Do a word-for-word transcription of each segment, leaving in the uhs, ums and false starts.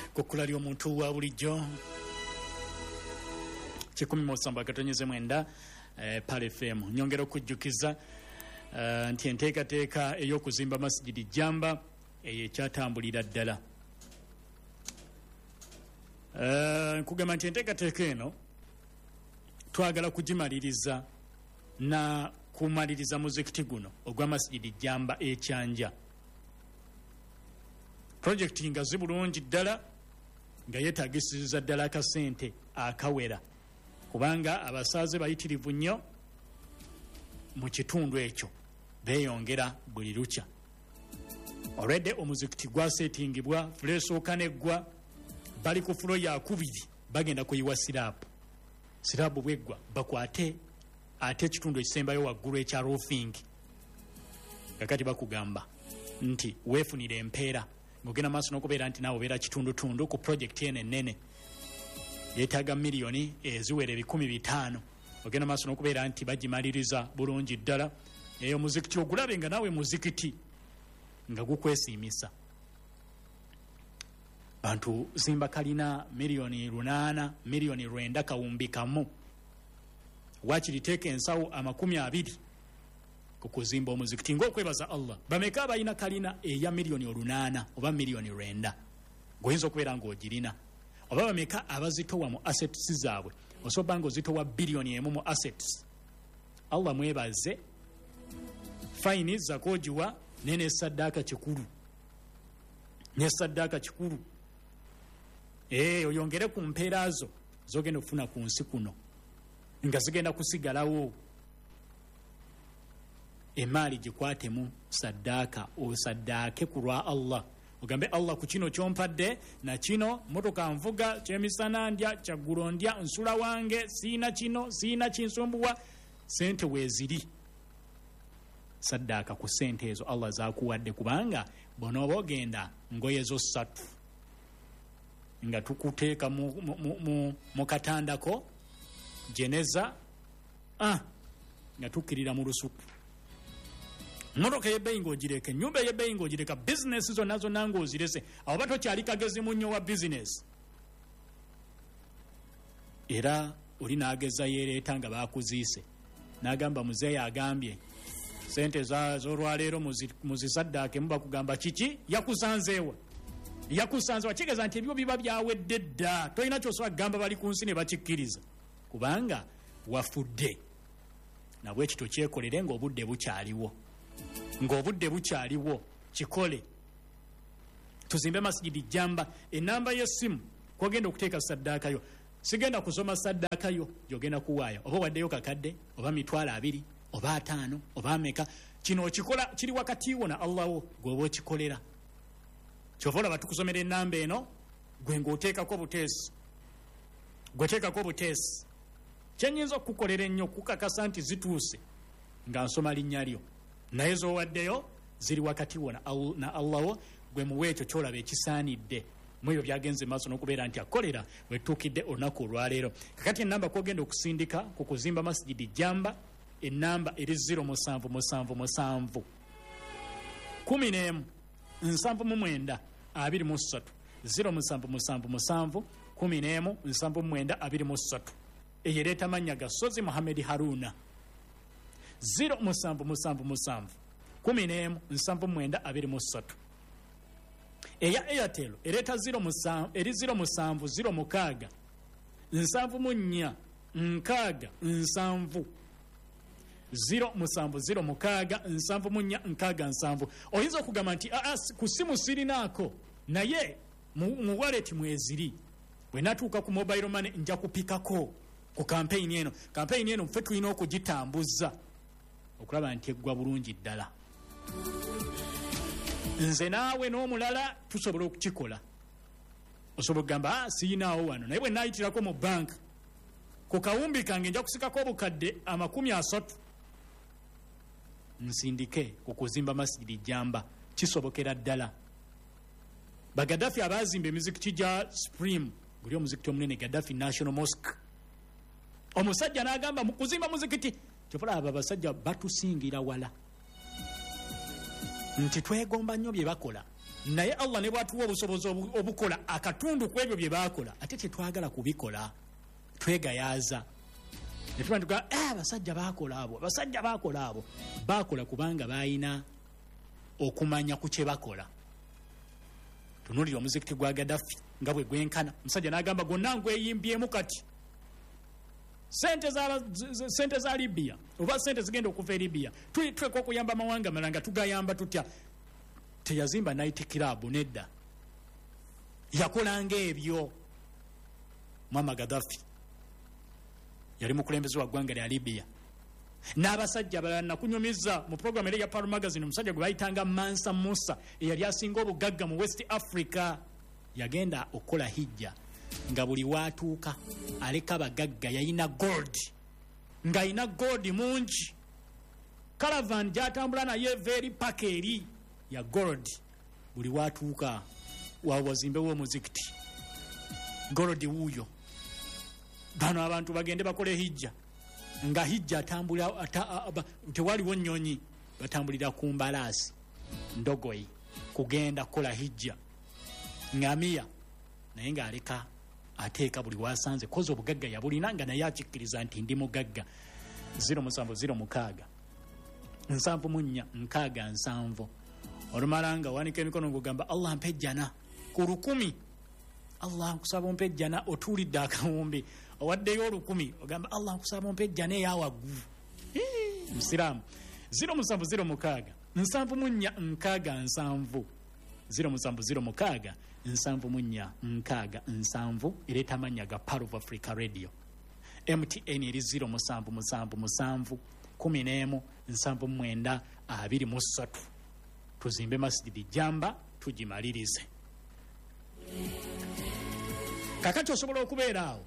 Kukula ly'omuntu wa bulijjo kikumi mu ssamba katonyeze mwenda eh, Pal F M nyongera okujjukiza uh, nti enteekateeka ey'okuzimba masjidi Jamba eyo ekyatambulira ddala. Uh, nkugamba nti enteekateeka eno twagala kugimaliriza na kumaliriza muzikiti guno ogwa masjidi Jamba ekyanja. Projekti nga zibulungi ddala nga yeetaagisiza ddala akasente akawera kubanga abasaaze bayitirivu nnyo mu kitundu ekyo beeyongera buli lukya. Olwedde omuzikiti gwaseetingibwa fulo esooka neggwa bali ku fulo yakubiri bagenda kuyiwa siraabu. Siraabu bweggwa bakwate ate ekitundu ekisembayo waggulu ekya roofing kakati bakugamba nti weefunire empeera ng'ogenda maaso n'okubeera nti naawe obeera kitundutundu ku projekti eno ennene yeetaaga miliyoni eziwera ebikumi bitaano. Ogenda maaso n'okubeera nti bagimaliriza bulungi ddala eyo muzikiti ogulabe nga naawe muzikiti nga gukwesiimisa. Bantu zimba kalina miliyoni lunaana miliyoni lwenda kawumbi kamu wakiriteeka ensawo amakumi abiri ku kuzimba omuzikiti ng'okwebaza Allah. Bameka abalina kalina eya miliyoni olunaana oba miliyoni lwenda ng'oyinza okubeera ng'ogirina, oba bameka abazitowa mu assets zaabwe osobola nga ozitowa biliyoni emu mu assets. Allah mwebaze fayini zakoogiwa nene esaddaaka kikulu nesaddaaka kikulu ee oyongere ku mpeera zo zogenda okufuna ku nsi kuno nga zigenda kusigalawo. Emaali gikwatemu saddaaka osaddaake ku lwa Allah ogambe Allah ku kino kyompadde na kino motoka nvuga kyemisana ndya kyaggulo ndya nsula wange siina kino siina kinsumbuwa sente weeziri. Saddaaka ku sente ezo Allah zaakuwadde kubanga bonooba ogenda ngoye zo ssatu nga tukuteeka mu, mu, mu, mu, mu katandako jeneza ah, nga tukkirira mu lusuku. Motoka y'ebbeeyi ng'ogireka, ennyumba y'ebbeeyi ng'ogireka, bizinesi zonna zonna ng'ozirese, awo bato kyali kagezi munnyo wa bizinesi. Era oli n'ageza yeereeta nga baakuziise n'agamba muzeeyi agambye sente z'olwaleero muzisaddaake mu bakugamba kiki yakusanzeewa yakusanzeewa kitegeeza nti ebyo biba byawedde dda tolina kyosobola kugamba bali ku nsi ne bakikkiriza kubanga wafudde. Nabwe ekito kyekolere ng'obudde bukyaliwo ng'obudde bukyaliwo kikole. Tuzimbe masjidi Jamba. Enamba y'essimu kwogenda okuteeka saddaaka yo sigenda kusoma saddaaka yo gy'ogenda kuwaayo oba waddeyo kakadde oba mitwalo abiri oba ataano oba ameka. Kino okikola kiri wakati wo na Allah wo gw'oba okikolera. Kyova olaba tukusomera ennamba eno gwe ng'oteekako buteesi gweteekako buteesi. Kyenyinza okukukolera ennyo okukakasa nti zituuse nga nsoma linnya lyo naye z'owaddeyo ziri wakati wo na Allah wo gwe muwe ekyo kyolaba ekisaanidde mu ebyo byagenze maaso n'okubeera nti akolera wetuukidde olunaku olwaleero. Kakati ennamba kwogenda okusindika ku kuzimba masjidi Jamba ennamba eri ziro musanvu musanvu musanvu kumi n'emu nsanvu mu mwenda abiri mu ssatu ziro musanvu musanvu musanvu kumi n'emu nsanvu mu mwenda abiri mu ssatu. Eyo ereeta mannya ga Sozi Mohamed Haruna. Ziro musanvu musanvu musanvu kumi n'emu nsanvu mu mwenda abiri mu ssatu. Eya Airtel ereeta ziro musanvu eri ziro musanvu ziro mukaaga nsanvu mu nnya nkaaga nsanvu ziro musanvu ziro mukaaga nsanvu mu nnya nkaaga nsanvu. Oyinza okugamba nti aa ku simu sirinaako naye mu wallet mweziri bwe natuuka ku mobile money nja kupikako ku campaign eno. Campaign eno ffe tulina okugitambuza okulaba nti eggwa bulungi ddala. Nze naawe n'omulala tusobola okukikola. Osobola okugamba ah siyinaawo wano naye bwe naayitirako mu banka ku kawumbi kange nja kusikako obukadde amakumi asatu nsindike ku kuzimba masjidi Jamba. Kisobokera ddala. Bagaddafi abaazimba emizikiti gya Supreme guli omuzikiti omunene Gaddafi National Mosque omusajja n'agamba mu kuzimba muzikiti kyofula abo abasajja batusingira wala nti twegomba nnyo bye bakola naye Allah ne bwatuwa obusobozi obukola akatundu kwebyo bye bakola ate tetwagala kubikola twegayaza netwantuga ah basajja bakola abo basajja bakola abo bakola kubanga bayina okumanya ku kye bakola. Tunulira omuzikiti gwa Gaddafi nga bwe gwenkana musajja n'agamba gonna ngweyimbyemu kati sente za sente za Libya oba sente zigenda okuva e Libya tweko okuyamba amawanga malanga tugayamba tutya. Teyazimba night club nedda yakolanga ebyo. Muammar Gaddafi yali mukulembeze wa ggwanga lya Libya n'abasajja abalala nakunyumiza mu program eri ya Pearl Magazine omusajja gwe bayitanga Mansa Musa eyali asinga obugagga mu West Africa yagenda okukola hijja nga buli watuuka aleka bagagga yayina gold nga ayina gold mungi caravan gyatambula naye very pakeri ya gold buli watuuka wawazimbewo omuzikiti gold wuuyo bano abantu bagende bakole hijja nga hijja atambula tewaliwo nnyonyi batambulira ku mbalaasi ndogoyi kugenda kukola hijja ngamiya naye ng'aleka ateeka buli wasanze koza obugagga yabulina nga naye akikkiriza nti ndi mugagga. zero musanvu zero mukaaga nsanvu mu nnya nkaaga nsanvu olumalanga wanika emikono ng'ogamba Allah mpe ejjana ku lukumi. Allah nkusaba ompe ejjana otuulidde akawumbi owaddeyo olukumi ogamba Allah nkusaba ompe ejjana eyawaggulu musiraamu. zero musanvu zero mukaaga nsanvu mu nnya nkaaga nsanvu zero musanvu zero mukaaga nsanvu mu nnya nkaaga nsanvu ereeta amannya ga Pearl of Africa Radio. M T N eri zero musanvu musanvu musanvu kumi n'emu nsanvu mwenda abiri mu ssatu. Tuzimbe masjidi jamba tugimalirize. Kakati osobola okubeera awo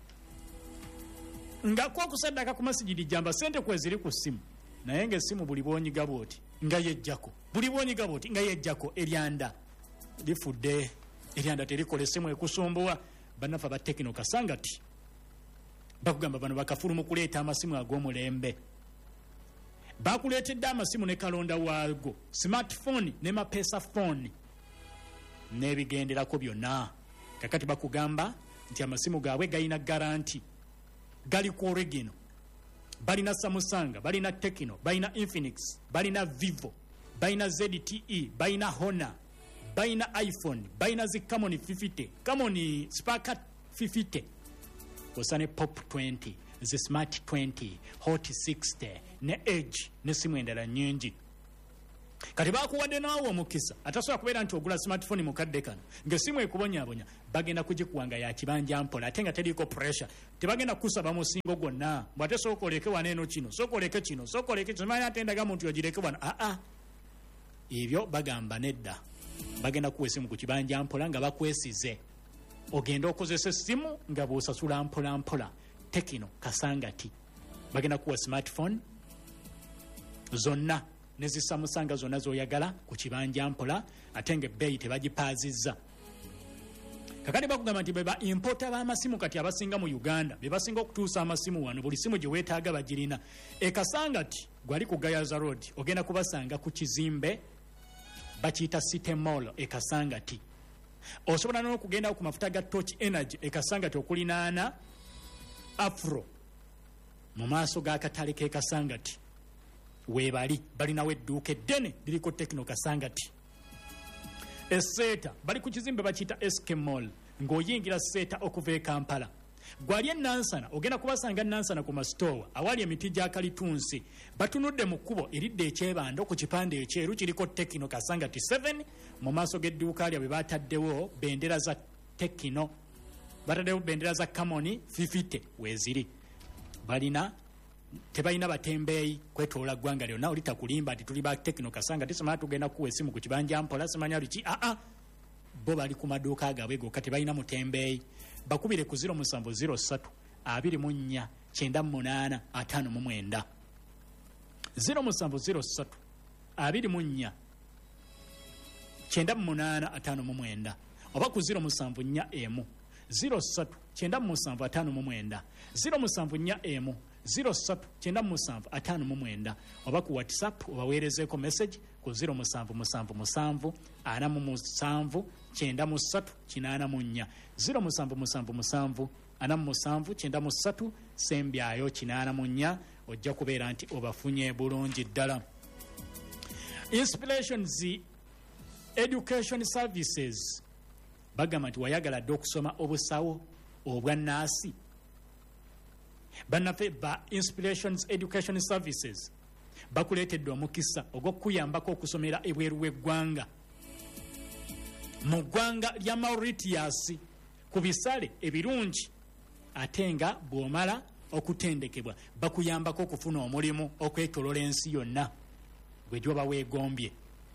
nga kwa kusaddaka ku masjidi jamba sente kweziri ku simu naye ng'essimu buli bwonyiga bwoti nga yejjako buli bwonyiga bwoti nga yejjako eryanda lifudde eryanda terikola essimu ekusumbuwa. Bannafa ba Tekino Kasangati bakugamba bano bakafulu mu kuleeta amasimu ag'omulembe bakuleetedde amasimu ne kalonda waago smartphone ne mapeesa phone n'ebigenderako byonna. Kakati bakugamba nti amasimu gaabwe galina garanti gali ku original balina Samsung balina Tekino balina Infinix balina Vivo balina Z T E balina Honor balina iPhone balina zi Camon fifty Camon Spark fifty osane Pop twenty zi Smart twenty Hot sixty ne Edge ne simu endala nyingi. Kati bakuwadde naawe omukisa atasobola kubeera nti ogula smartphone mukadde kano ng'essimu ekubonyaabonya bagenda kugikuwanga ya kibanja mpola ate nga teriiko pressure tebagenda kusaba musingo gwonna bw'ate sooka oleke wano eno kino sooka oleke kino sooka oleke kino manyi ate endaga muntu yogireke wano aa ebyo bagamba nedda bagenda kuwa essimu ku kibanja mpola nga bakwesize ogenda okozesa essimu nga bw'osasula mpola mpola. Tekino Kasangati bagenda kuwa smartphone zonna nezisamusanga zonna zoyagala ku kibanja mpola ate nga ebbeeyi tebagipaazizza. Kakati bakugamba nti beba impota b'amasimu kati abasinga mu Uganda be basinga okutuusa amasimu wano buli simu gye weetaaga bagirina. E Kasangati gwali ku Gayaza Road ogenda kubasanga ku kizimbe bakiyita City Mall e Kasangati. Osobola n'okugenda ku mafuta ga Torch Energy e Kasangati okulinaana Afro mu maaso g'akatale k'e Kasangati weebali balinawo edduuka eddene liriko Tekino Kasangati. Esseeta bali ku kizimbe bakiyita S K Mall ng'oyingira Seeta okuva e Kampala. Gwali e Nansana ogenda kubasanga Nansana ku masitoowa awali emiti gya kalitunsi batunudde mu kkubo eridde ekyebando ku kipande ekyeru kiriko Tekino Kasangati seven mu maaso g'edduuka lyabwe bataddewo bendera za Tekino bataddewo bendera za Camon fifty weeziri balina tebalina batembeeyi kwetoola ggwanga lyonna olita kulimba nti tuli ba Tekino Kasangati simanya tugenda kuwa essimu ku kibanja mpola simanya biki aa bo bali ku maduuka gaabwe gokka tebalina mutembeeyi. Bakubire ku zero musanvu zero ssatu abiri mu nnya kyenda munaana ataano mu mwenda zero musanvu zero ssatu abiri mu nnya kyenda munaana ataano mu mwenda oba ku zero musanvu nnya emu zero ssatu kyenda musanvu ataano mu mwenda zero musanvu nnya emu zero three nine seven five mwenda oba ku WhatsApp obaweerezeeko message ku zero seven seven seven seven ana mu seven kyenda mu ssatu kinaana mu nnya zero seven seven seven ana mu seven kyenda mu ssatu sembyayo kinaana mu nnya ojja kubeera nti obafunye bulungi ddala. Inspirations Education Services bagamba nti wayagala dde okusoma obusawo obwa naasi. Bannaffe ba Inspirations Education Services bakuleetedde omukisa ogw'okuyambako okusomera ebweru w'eggwanga mu ggwanga lya Mauritius ku bisale ebirungi ate nga bw'omala okutendekebwa bakuyambako okufuna omulimu okwetolola ensi yonna gwe gyoba weegombye.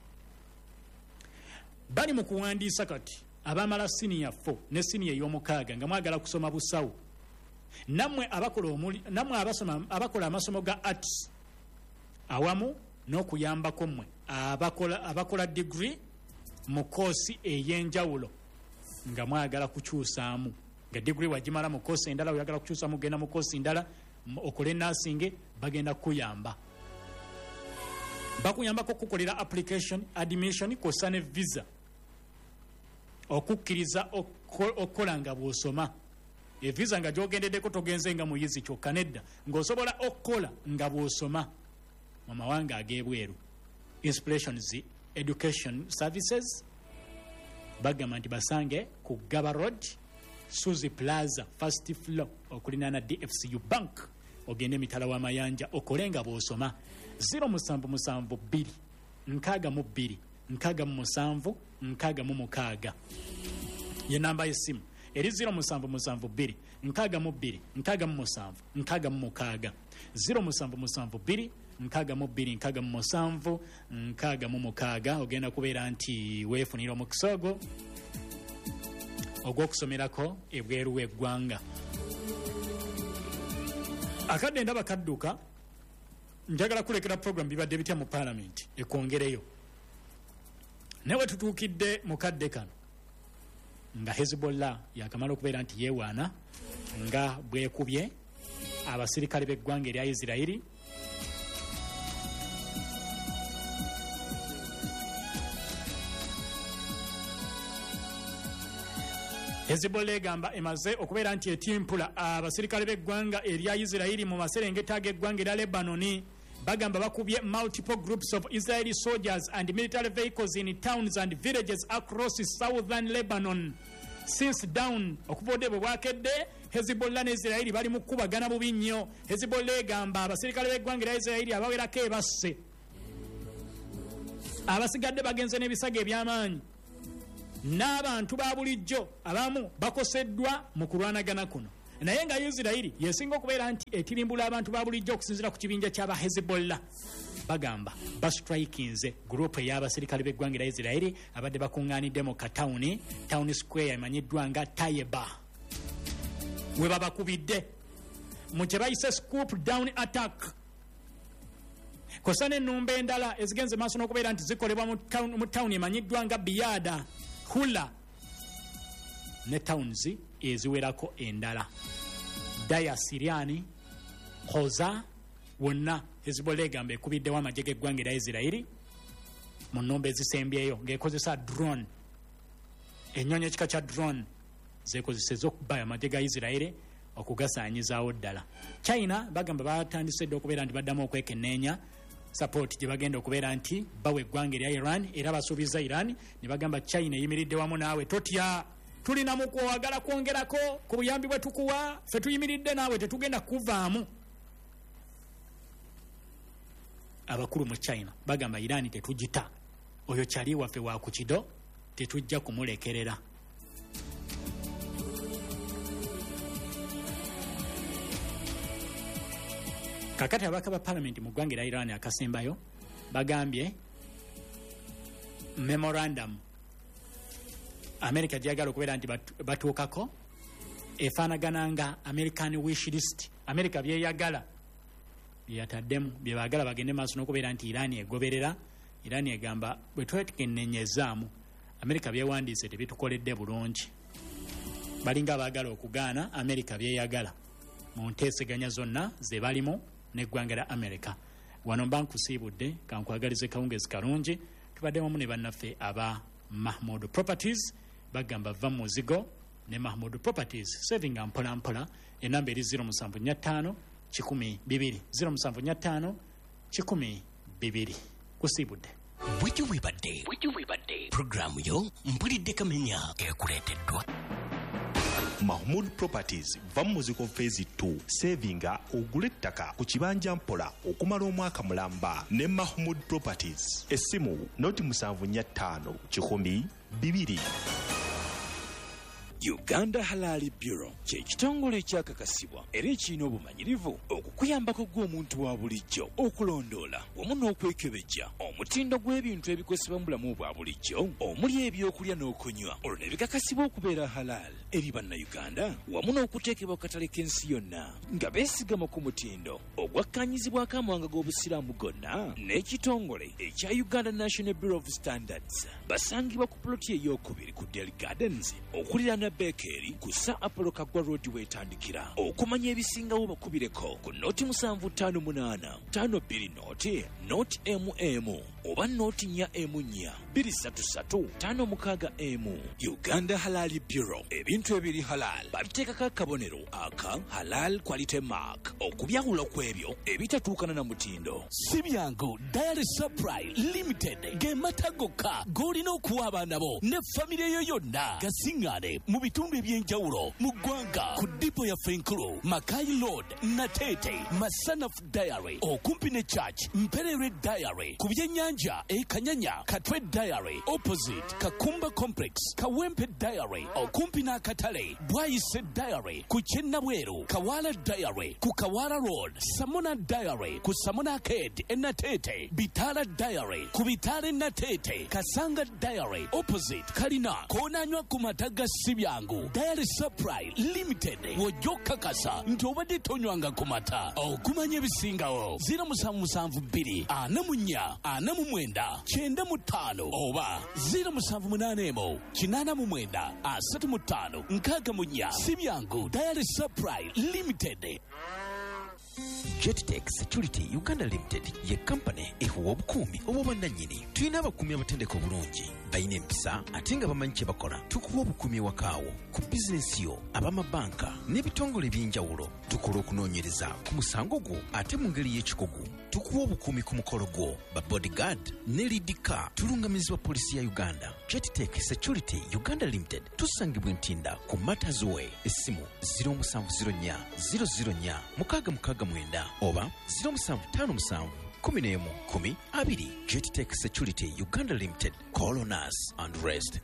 Bali mu kuwandiisa kati abamala siniya four ne siniya ey'omukaaga nga mwagala kusoma busawo nammwe abakola omuli nammwe abasoma abakola amasomo ga arts awamu n'okuyambako mmwe abakola abakola degree mu koosi ey'enjawulo nga mwagala kukyusaamu nga degree wagimala mu koosi endala oyagala kukyusaamu genda mu koosi ndala okole nursing bagenda kuyamba bakuyambako okukolera application admission kosa ne visa okukkiriza okukola nga bw'osoma evisa nga gyogendeddeko togenze nga muyizi kyokka nedda ng'osobola okukola nga bw'osoma mu mawanga ag'ebweru. Inspirations Education Services bagamba nti basange ku Gaba Road Suzy Plaza first floor okulinana D F C U Bank ogende mitala w'amayanja okole nga bw'osoma. zero seven seven two nkaaga mu bbiri nkaaga mu musanvu nkaaga mu mukaaga ye namba y'essimu eri zero seven seven two nkaaga mu bbiri nkaaga mu musanvu nkaaga mu mukaaga zero seven seven two nkaaga mu bbiri nkaaga mu musanvu nkaaga mu mukaaga ogenda kubeera nti weefunira omukisa ogwo ogw'okusomerako ebweru w'eggwanga. Akadde ndaba kadduka njagala kulekera program bibadde bitya mu parliament ekwongereyo newe tutuukidde mu kadde kano nga Hezbollah yakamala okubeera nti yeewaana nga bwekubye abasirikale b'eggwanga erya Isirairi Hezbollah egamba emaze okubeera nti etimpula abasirikale b'eggwanga erya Isirairi mu maserengeta g'eggwanga erya Lebanoni bagamba bakubye multiple groups of Israeli soldiers and military vehicles in towns and villages across southern Lebanon since down okubodde bwe bwakedde Hezbollah ne Israeli bali mu kubagana bubi nnyo. Hezbollah egamba abasirikale b'eggwanga erya Isirairi abawerako ebasse abasigadde bagenze n'ebisago eby'amaanyi n'abantu ba bulijjo abamu bakoseddwa mu kulwanagana kuno naye nga Isirairi yesinga okubeera nti etirimbula abantu ba bulijjo okusinziira ku kibinja ky'aba Hezbollah bagamba bastrikinze gurupu ey'abasirikale b'eggwanga erya Isirairi abadde bakuŋŋaanidde mu katawuni town square emanyiddwa nga Tayeba we babakubidde mu kye bayise scoop down attack kosa n'ennumba endala ezigenze maaso n'okubeera nti zikolebwa mu tawuni emanyiddwa nga Biyada Hula ne towns eziwerako endala Daya Siriani Hoza wonna Hezbollah egamba ekubiddewo amagye g'eggwanga erya Isirairi mu nnomba ezisembyeyo ng'ekozesa drone ennyonyi ekika kya drone zeekozeseza okuba amagye ga Isirairi okugasaanyizaawo ddala. China bagamba batandise dde okubeera nti baddamu okwekenneenya support gye bagenda okubeera nti bawa eggwanga erya Iran era basuubiza Iran ne bagamba China eyimiridde wamu naawe totya tulina mu kwagala kwongerako ku buyambi bwe tukuwa ffe tuyimiridde naawe tetugenda kuvaamu. Abakulu mu China bagamba Iran tetugita oyo kyali waffe wa ku kido tetujja kumulekerera. Kakati abaka ba parliament mu ggwanga erya Iran akasembayo bagambye memorandum America gyagala okubeera nti batuukako efaanagana nga American wish list. America byeyagala byeyataddemu bye baagala bagende maaso n'okubeera nti Iran egoberera. Iran egamba bwe twekennenyezaamu America byewandiise tebitukoledde bulungi balinga abaagala okugaana America byeyagala mu nteeseganya zonna ze balimu n'eggwanga lya America. Wano mba nkusiibudde kankwagalize kawungezi kalungi. Tubadde wamu ne bannaffe aba Mahmood Properties bagamba va mu muzigo ne Mahmood Properties savinga mpola mpola. Enamba eri zero musanvu nnya ttaano kikumi bibiri zero musanvu nnya ttaano kikumi bibiri. Kusiibudde. Bw'etyo bwebadde bw'etyo bwebadde programu yo mpulidde kamenya ekuleeteddwa Mahmood Properties va mu muzigo phase two savinga ogule ettaka ku kibanja mpola okumala omwaka mulamba ne Mahmood Properties. Essimu noti musanvu nnya ttaano kikumi bibiri. Uganda Halal Bureau kye kitongole ekyakakasibwa era ekirina obumanyirivu okukuyambako gw'omuntu wa bulijjo okulondoola wamu n'okwekebejja omutindo gw'ebintu ebikozesebwa mu bulamu bwa bulijjo omuli ebyokulya n'okunywa olwo ne bikakasibwa okubeera halal eri bannayuganda wamu n'okuteekebwa ku katale k'ensi yonna nga beesigama ku mutindo ogwakkaanyizibwako amawanga g'obusiraamu gonna n'ekitongole ekya Uganda National Bureau of Standards. Basangibwa ku ploti ey'okubiri ku Dairy Gardens okuliraana Bekeri ku Sir Apollo Kagwa Road weetandikira. Okumanya ebisingawo bakubireko ku noti musanvu ttaano munaana ttaano bbiri noti noti M M oba noti nnya M nnya bbiri ssatu ssatu ttaano mukaaga M. Uganda Halal Bureau, ebintu ebiri halal babiteekako akabonero aka Halal Quality Mark okubyawula kw'ebyo ebitatuukana na mutindo. si byangu. Diary Supply Limited ge mata gokka g'olina okuwa abaana bo ne famire yo yonna gasiŋŋaane mu bitundu eby'enjawulo mu ggwanga ku dipo yaffe enkulu Makai Road Natete Masanafu Diary okumpi ne Church Mperere Diary ku byennyanja e Kanyanya Katwe Diary opposite Kakumba Complex Kawempe Diary okumpi n'akatale Bwayise Diary ku Kyennabweru Kawala Diary ku Kawala Road Samona Diary ku Samona Arcade e Natete Bitala Diary ku Bitale Natete Kasanga Diary opposite Kalina koonanywa ku mataga sibyangu. Diary Supply Limited wojokakasa nti obadde tonywanga ku mata okumanya ebisingawo zero musanvu musanvu bbiri ana mu nnya ana mu mwenda kyenda mu ttaano oba zero musanvu munaana emu kinaana mu mwenda asatu mu ttaano nkaaga mu nnya. Sibyangu Diary Supply Limited. Jettech Security Uganda Limited ye company ehuwa obukuumi obw'obwannannyini. Tulina abakuumi abatendeka obulungi balina empisa ate nga bamanyi kye bakola. Tukuwa obukuumi ewakaawo ku bizinensi yo ab'amabanka n'ebitongole eby'enjawulo. Tukola okunoonyereza ku musango gwo ate mu ngeri y'ekikugu. Tukuwa obukuumi ku mukolo gwo ba bodyguard ne lidika. Tulungamizibwa poliisi ya Uganda. Jettech Security Uganda Limited tusangibwa Ntinda ku Matters Way. Essimu zero musanvu zero nnya zero zero nnya mukaaga mukaaga mwenda oba zero musanvu ttaano musanvu kumi n'emu kumi abiri. Jettech Security Uganda Limited. Call on us and rest.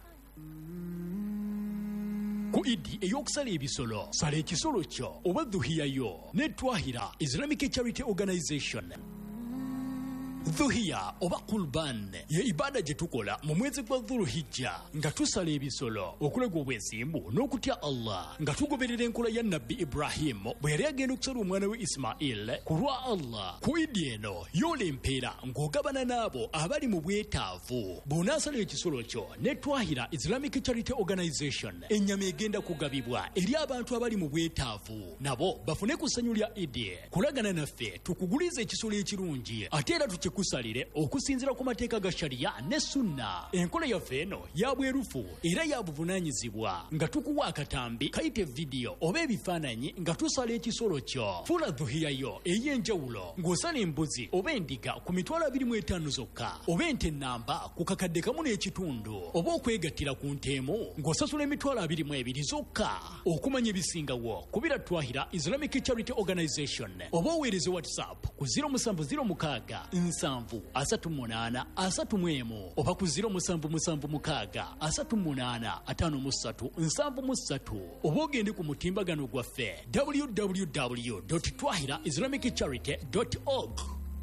Ku Idi ey'okusala ebisolo sala ekisolo kyo oba dhuhiya yo ne Twahira Islamic Charity Organization. Dhuhiya oba Qurban ye ibada gye tukola mu mwezi gwa Dhulhijja nga tusala ebisolo okulega obwesimbu n'okutya Allah nga tugoberera enkola ya Nabbi Ibrahim bwe yali agenda okusala omwana we Ismail ku lwa Allah. Ku Idi eno yoola empeera ng'ogabana n'abo abali mu bwetaavu. Bw'onaasala ekisolo kyo ne Twahira Islamic Charity Organization ennyama egenda kugabibwa eri abantu abali mu bwetaavu nabo bafune ku ssanyu lya Idi. Kulagana naffe tukugulize ekisolo ekirungi ate era tuki kusalire okusinzira ku mateeka ga sharia ne sunna. Enkola yaffe eno ya bwerufu era ya buvunaanyizibwa nga tukuwa akatambi kayite video oba ebifaananyi nga tusala ekisolo kyo. Fula dhuhiya yo ey'enjawulo ng'osala embuzi oba endiga ku mitwalo abiri mu etaano zokka oba ente ennamba ku kakadde kamu n'ekitundu oba okwegattira ku nteemu ng'osasula emitwalo abiri mu ebiri zokka. Okumanya ebisingawo kubira Twahira Islamic Charity Organization oba oweereze WhatsApp ku zero musanvu zero mukaaga nsanvu asatu munaana asatu mu emu oba ku zero musanvu musanvu mukaaga asatu munaana ataano mu ssatu nsanvu mu ssatu oba ogende ku mutimbagano gwaffe w w w dot twahira islamic charity dot org.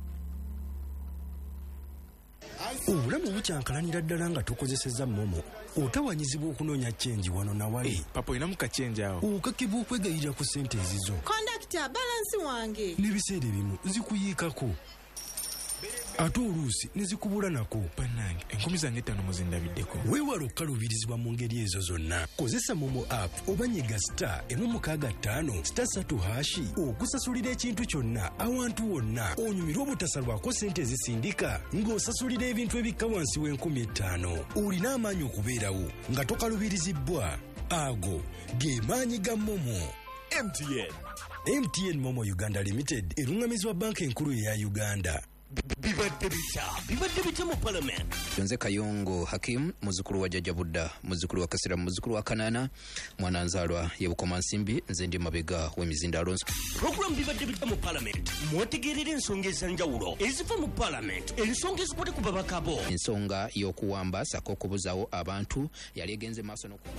Obulamu bukyankalanira ddala nga tukozesezza momo otawanyizibwa okunoonya chenji wano na wali. Hey, papa inamu kachenji awo. Okakibwa okwegayirira ku ssente ezizo. Kondakita balansi wange. N'ebiseera ebimu zikuyiikako. ate oluusi ne zikubula nako. Bannange enkumi zange ttaano muzindabiddeko. Weewala okukaluubirizibwa mu ngeri ezo zonna. Kozesa Momo app oba nyiga star emu mukaaga ttaano star ssatu hashi okusasulira ekintu kyonna awantu wonna onyumirwa obutasalwako ssente ezisindika ng'osasulira ebintu ebikka wansi w'enkumi ettaano. Olina amaanyi okubeerawo nga tokaluubirizibbwa. Ago ge maanyi ga Momo. M T N. M T N Momo Uganda Limited erungamizibwa banka enkulu eya Uganda. Bibadde bitya bibadde bitya mu parliament. Nze Kayongo Hakim muzukulu wa Jajja Budda muzukulu wa Kasira muzukulu wa Kanana mwana nzalwa ye Bukoma Nsimbi nze ndi mabega w'emizinda Alonso. Program bibadde bitya mu parliament mwotegerera ensonga ez'enjawulo eziva mu parliament ensonga ezikwate ku babakabo. Ensonga y'okuwamba sako okubuzawo abantu yali egenze maaso n'oku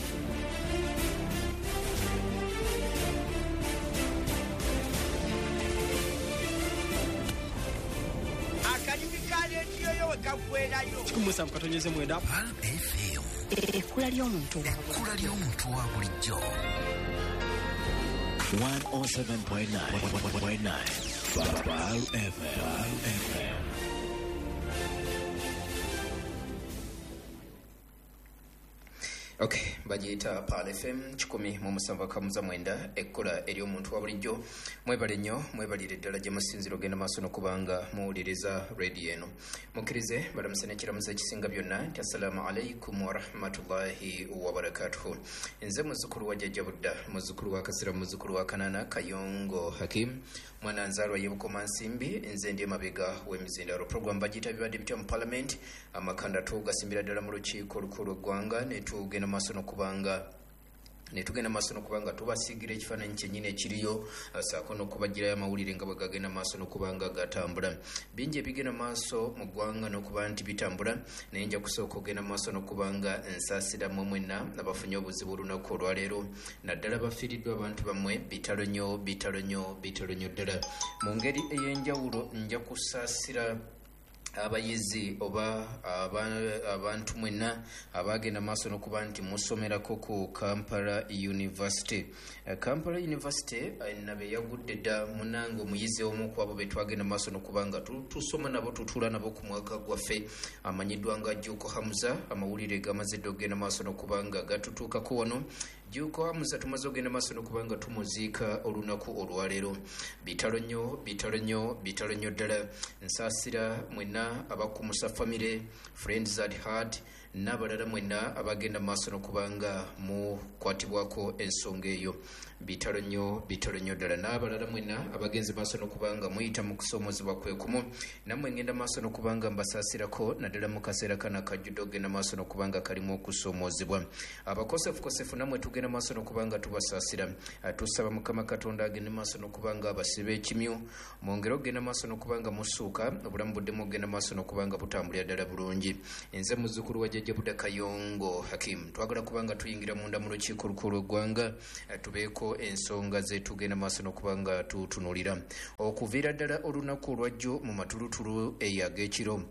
kikumusa mukatonyeze mwenda ekkula ly'omuntu ekkula ly'omuntu wa bulijjo. one oh seven point nine Baal F M. Okay, bagiyita Baal F M kikumi mu musanvu akamuza mwenda ekkula ery'omuntu wa bulijjo. Mwebale nnyo mwebalire ddala gye musinzira ogenda maaso n'okubanga muwuliriza radio eno. Mukkirize balamusa n'ekiramusa ekisinga byonna nti assalamu alaikum wa rahmatullahi wa barakatuhu. Nze muzzukulu wa Jajja Budda muzzukulu wa Kasira muzzukulu wa Kanana Kayongo Hakim mwana nzalwa ye Bukoma Nsimbi nze ndi emabega w'emizindalo. Program bagiyita bibadde bitya mu parliament amakanda tugasimbira ddala mu lukiiko olukulu lw'eggwanga ne tugenda maaso n'okubanga ne tugenda maaso n'okubanga tubasiigira ekifaananyi kyennyini ekiriyo saako n'okubagirayo amawulire nga bwe gagenda maaso n'okubanga gatambula. Bingi ebigenda maaso mu ggwanga n'okuba nti bitambula naye nja kusooka ogenda maaso n'okubanga nsaasiramu mwenna abafunye obuzibu olunaku olwaleero naddala bafiiriddwa abantu bammwe bitalo nnyo bitalo nnyo bitalo nnyo ddala. Mu ngeri ey'enjawulo nja kusaasira abayizi oba abantu mwenna abagenda maaso n'okuba nti musomerako ku Kampala University. Kampala University nabe yagudde dda munange omuyizi omu ku abo be twagenda maaso n'okuba nga tusoma nabo tutuula nabo ku mwaka gwaffe amanyiddwa nga Juko Hamza. Amawulire gamaze dda okugenda maaso n'okuba nga gatutuukako wano. Juko Hamza tumaze okugenda maaso n'okuba nga tumuziika olunaku olwaleero. Bitalo nnyo bitalo nnyo bitalo nnyo ddala. Nsaasira mwenna abakumusa family friends at heart n'abalala mwenna abagenda maaso n'okubanga mukwatibwako ensonga eyo. Bitalo nnyo bitalo nnyo ddala. N'abalala mwenna abagenzi maaso n'okubanga muyita mu kusoomozebwa kwekumu nammwe ngenda maaso n'okubanga mbasaasirako naddala mu kaseera kana akajjudde ogenda maaso n'okubanga kalimu okusoomoozebwa. Abakosefukosefu nammwe tugenda maaso n'okubanga tubasaasira. Tusaba Mukama Katonda agende maaso n'okubanga abasiba ekimyu mwongere ogenda maaso n'okubanga musuuka obulamu buddemu ogenda maaso n'okubanga butambulira ddala bulungi. Nze muzzukulu wa Jajja Budda Kayongo Hakim twagala kubanga tuyingira munda mu lukiiko olukulu lw'eggwanga tubeeko ensonga ze tugenda maaso n'okubanga tutunuulira okuviira ddala olunaku olwajjo mu matulutulu eyo ag'ekiro.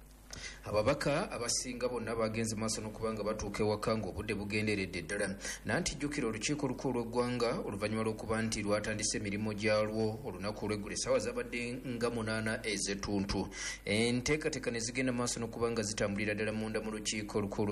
Ababaka abasinga bonna bagenze maaso n'okubanga batuuka ewaka ng'obudde bugenderedde ddala nanti jjukira olukiiko olukulu lw'eggwanga oluvannyuma lw'okuba nti lwatandise emirimu gyalwo olunaku olw'eggulo essaawa zabadde nga munaana ez'ettuntu. Enteekateeka ne zigenda maaso n'okubanga zitambulira ddala munda mu lukiiko olukulu